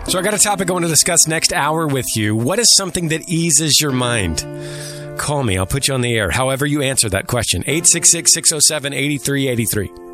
So I got a topic I want to discuss next hour with you. What is something that eases your mind? Call me. I'll put you on the air. However you answer that question. 866-607-8383.